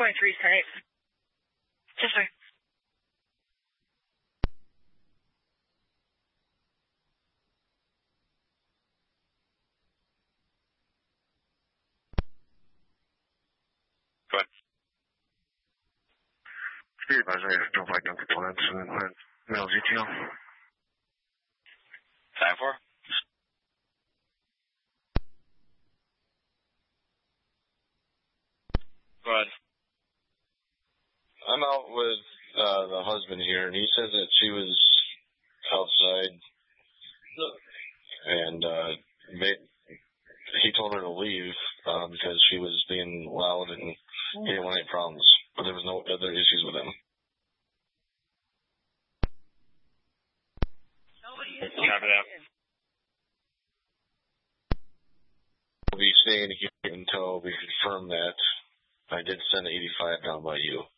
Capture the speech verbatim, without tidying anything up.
twenty-three, right? Yes, sir. Go ahead. Speed advisor, I don't like Dunkin' Donuts and then male G T O. Time for? Go ahead. I'm out with uh, the husband here, and he says that she was outside, and uh, they, he told her to leave uh, because she was being loud and he didn't want any problems, but there was no other issues with him. Copy that. We'll be staying here until we confirm that. I did send eighty-five down by you.